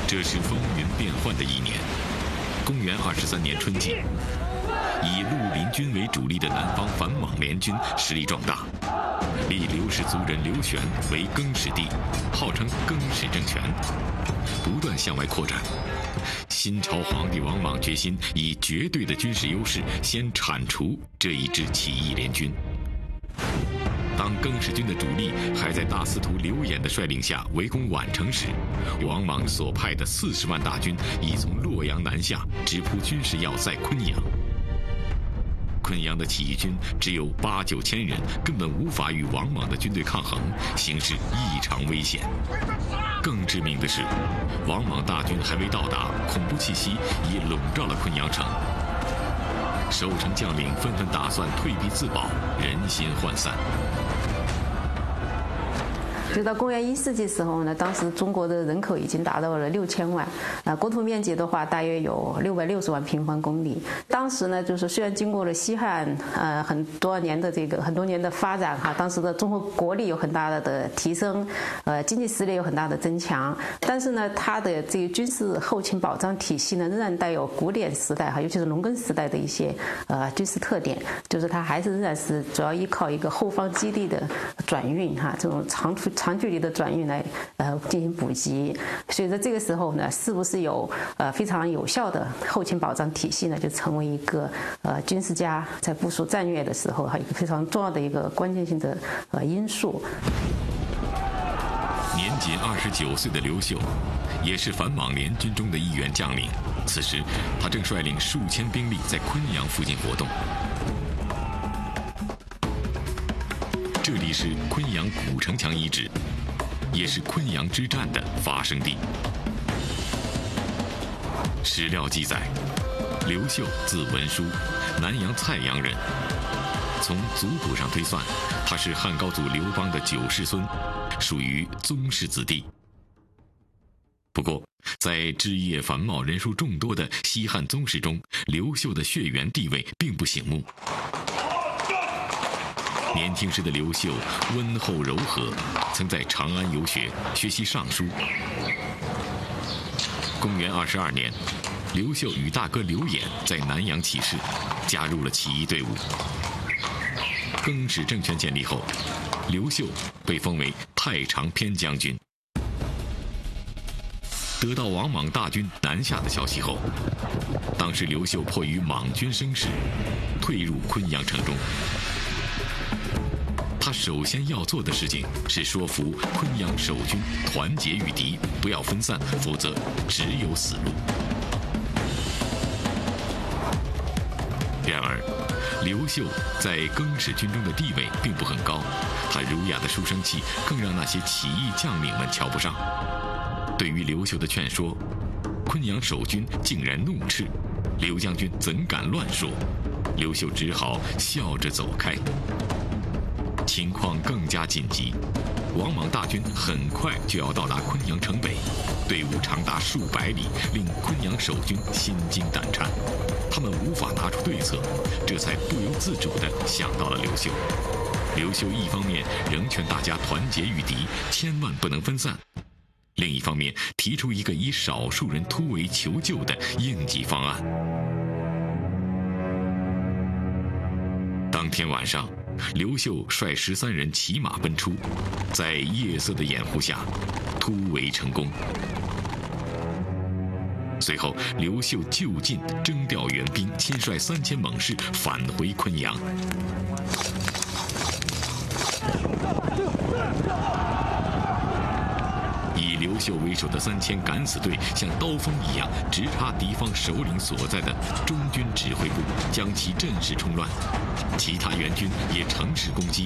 这是风云变幻的一年。公元23年春季，以绿林军为主力的南方反莽联军实力壮大，立刘氏族人刘玄为更始帝，号称更始政权，不断向外扩展。新朝皇帝王莽决心以绝对的军事优势先铲除这一支起义联军。当更始军的主力还在大司徒刘演的率领下围攻宛城时，王莽所派的40万大军已从洛阳南下，直扑军事要塞昆阳。昆阳的起义军只有8、9千人，根本无法与王莽的军队抗衡，形势异常危险。更致命的是，王莽大军还未到达，恐怖气息已笼罩了昆阳城。守城将领纷纷打算退避自保，人心涣散。 就到公元1世纪时候呢，当时中国的人口已经达到了6000万，国土面积的话大约有660万平方公里。当时呢，就是虽然经过了西汉很多年的发展哈，当时的中国国力有很大的提升，经济实力有很大的增强，但是呢，它的这个军事后勤保障体系呢，仍然带有古典时代哈，尤其是农耕时代的一些军事特点，就是它还是仍然是主要依靠一个后方基地的转运哈，这种长距离的转运来进行补给。所以在这个时候呢，是不是有非常有效的后勤保障体系呢，就成为一个军事家在部署战略的时候一个非常重要的一个关键性的因素。 年仅29岁的刘秀，也是反莽联军中的一员将领。此时，他正率领数千兵力在昆阳附近活动。这里是昆阳古城墙遗址，也是昆阳之战的发生地。史料记载，刘秀字文书，南阳蔡阳人。从族谱上推算，他是汉高祖刘邦的9世孙，属于宗室子弟。不过，在枝叶繁茂、人数众多的西汉宗室中，刘秀的血缘地位并不醒目。年轻时的刘秀温厚柔和，曾在长安游学，学习尚书。公元22年，刘秀与大哥刘演在南阳起事，加入了起义队伍。更始政权建立后，刘秀被封为太常偏将军。得到王莽大军南下的消息后，当时刘秀迫于莽军声势，退入昆阳城中。他首先要做的事情是说服昆阳守军团结御敌，不要分散，否则只有死路。然而，刘秀在更始军中的地位并不很高，他儒雅的书生气更让那些起义将领们瞧不上。对于刘秀的劝说，昆阳守军竟然怒斥：“刘将军怎敢乱说？”刘秀只好笑着走开。情况更加紧急，王莽大军很快就要到达昆阳城北，队伍长达数百里，令昆阳守军心惊胆颤。他们无法拿出对策，这才不由自主地想到了刘秀。刘秀一方面仍劝大家团结御敌，千万不能分散；另一方面提出一个以少数人突围求救的应急方案。当天晚上，刘秀率13人骑马奔出，在夜色的掩护下，突围成功。随后，刘秀就近征调援兵，亲率3000猛士返回昆阳。以刘秀为首的3000敢死队像刀锋一样直插敌方首领所在的中军指挥部，将其阵势冲乱。其他援军也乘势攻击，